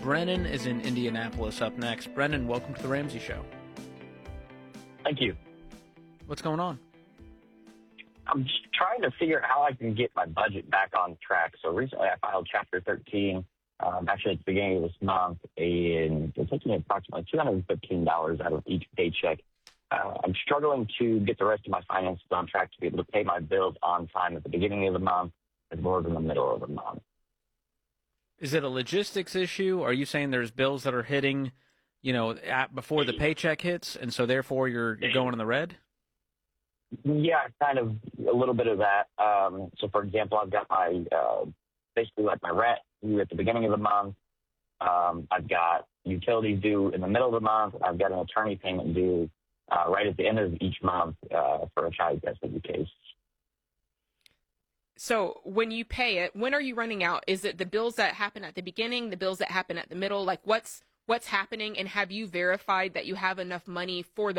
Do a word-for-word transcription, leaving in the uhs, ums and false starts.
Brennan is in Indianapolis up next. Brennan, welcome to the Ramsey Show. Thank you. What's going on? I'm just trying to figure out how I can get my budget back on track. So recently I filed Chapter thirteen, um, actually at the beginning of this month, and it's taking me approximately two hundred fifteen dollars out of each paycheck. Uh, I'm struggling to get the rest of my finances on track to be able to pay my bills on time at the beginning of the month as well as in the middle of the month. Is it a logistics issue? Are you saying there's bills that are hitting, you know, at, before the paycheck hits, and so therefore you're you're going in the red? Yeah, kind of a little bit of that. Um, so, for example, I've got my uh, basically like my rent due at the beginning of the month. Um, I've got utilities due in the middle of the month. I've got an attorney payment due uh, right at the end of each month uh, for a child custody case. So when you pay it, when are you running out? Is it the bills that happen at the beginning, the bills that happen at the middle? Like what's what's happening, and have you verified that you have enough money for the